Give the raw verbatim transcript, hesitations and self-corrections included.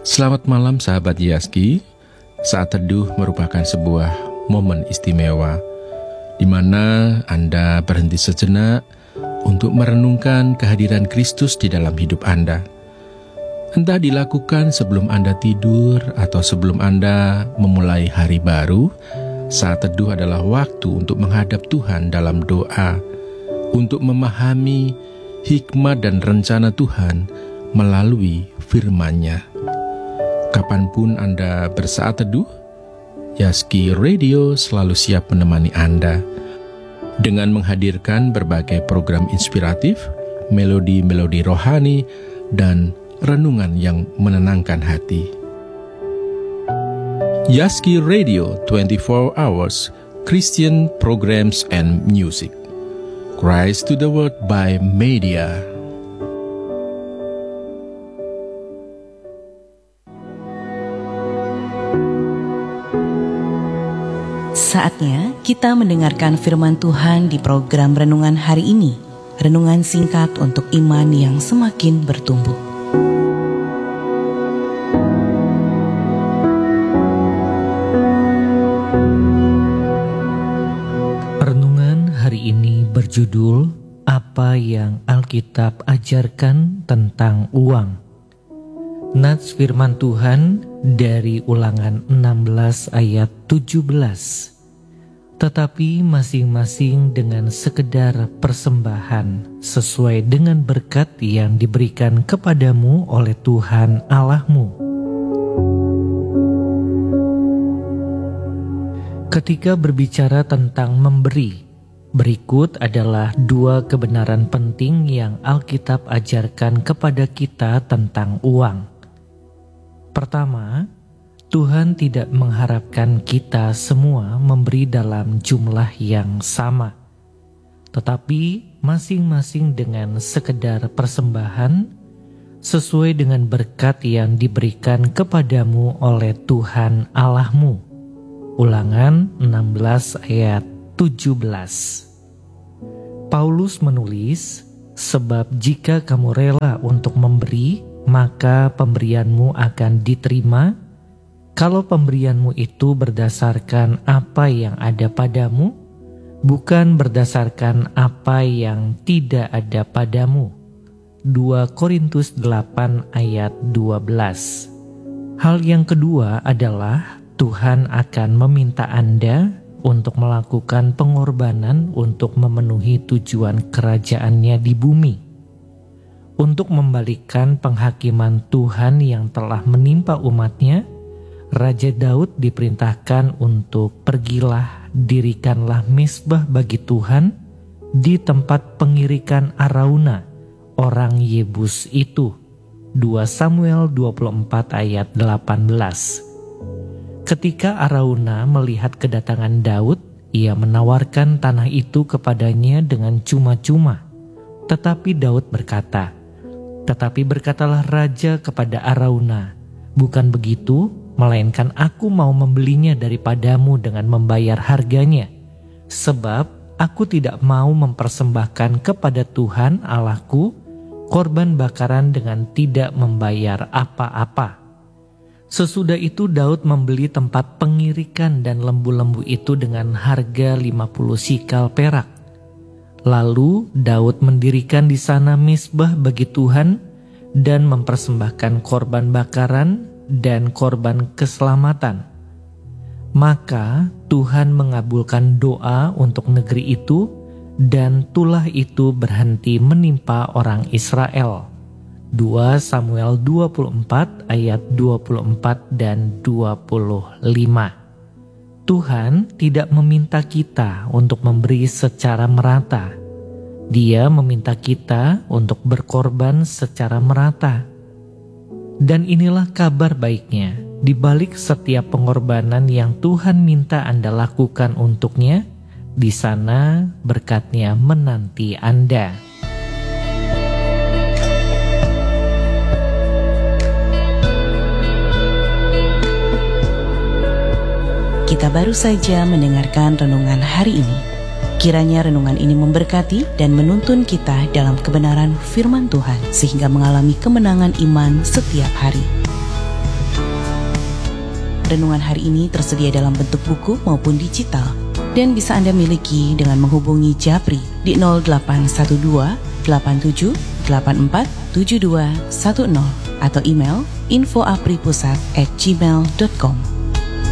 Selamat malam sahabat Yaski. Saat teduh merupakan sebuah momen istimewa di mana Anda berhenti sejenak untuk merenungkan kehadiran Kristus di dalam hidup Anda. Entah dilakukan sebelum Anda tidur atau sebelum Anda memulai hari baru, saat teduh adalah waktu untuk menghadap Tuhan dalam doa, untuk memahami hikmat dan rencana Tuhan melalui firman-Nya. Kapanpun Anda bersaat teduh, Yaski Radio selalu siap menemani Anda dengan menghadirkan berbagai program inspiratif, melodi-melodi rohani, dan renungan yang menenangkan hati. Yaski Radio twenty-four hours Christian programs and music. Christ to the World by Media. Saatnya kita mendengarkan firman Tuhan di program Renungan hari ini. Renungan singkat untuk iman yang semakin bertumbuh. Renungan hari ini berjudul Apa yang Alkitab Ajarkan Tentang Uang. Nats firman Tuhan dari Ulangan enam belas ayat tujuh belas. Tetapi masing-masing dengan sekedar persembahan sesuai dengan berkat yang diberikan kepadamu oleh Tuhan Allahmu. Ketika berbicara tentang memberi, berikut adalah dua kebenaran penting yang Alkitab ajarkan kepada kita tentang uang. Pertama, Tuhan tidak mengharapkan kita semua memberi dalam jumlah yang sama, tetapi masing-masing dengan sekedar persembahan sesuai dengan berkat yang diberikan kepadamu oleh Tuhan Allahmu. Ulangan enam belas ayat tujuh belas. Paulus menulis, sebab jika kamu rela untuk memberi, maka pemberianmu akan diterima. Kalau pemberianmu itu berdasarkan apa yang ada padamu, bukan berdasarkan apa yang tidak ada padamu. dua Korintus delapan ayat dua belas. Hal yang kedua adalah Tuhan akan meminta Anda untuk melakukan pengorbanan untuk memenuhi tujuan kerajaannya di bumi. Untuk membalikkan penghakiman Tuhan yang telah menimpa umatnya, Raja Daud diperintahkan untuk pergilah, dirikanlah mezbah bagi Tuhan di tempat pengirikan Arauna, orang Yebus itu. dua Samuel dua puluh empat ayat delapan belas. Ketika Arauna melihat kedatangan Daud, ia menawarkan tanah itu kepadanya dengan cuma-cuma. Tetapi Daud berkata, Tetapi berkatalah raja kepada Arauna, bukan begitu, melainkan aku mau membelinya daripadamu dengan membayar harganya, sebab aku tidak mau mempersembahkan kepada Tuhan Allahku korban bakaran dengan tidak membayar apa-apa. Sesudah itu Daud membeli tempat pengirikan dan lembu-lembu itu dengan harga lima puluh sikal perak. Lalu Daud mendirikan di sana mezbah bagi Tuhan dan mempersembahkan korban bakaran dan korban keselamatan. Maka Tuhan mengabulkan doa untuk negeri itu, dan tulah itu berhenti menimpa orang Israel. dua Samuel dua puluh empat ayat dua puluh empat dan dua puluh lima. Tuhan tidak meminta kita untuk memberi secara merata. Dia meminta kita untuk berkorban secara merata. Dan inilah kabar baiknya, di balik setiap pengorbanan yang Tuhan minta Anda lakukan untuknya, di sana berkat-Nya menanti Anda. Kita baru saja mendengarkan renungan hari ini. Kiranya renungan ini memberkati dan menuntun kita dalam kebenaran firman Tuhan, sehingga mengalami kemenangan iman setiap hari. renungan hari ini tersedia dalam bentuk buku maupun digital dan bisa Anda miliki dengan menghubungi Japri di nol delapan satu dua delapan tujuh delapan empat tujuh dua satu nol atau email info apripusat at gmail dot com.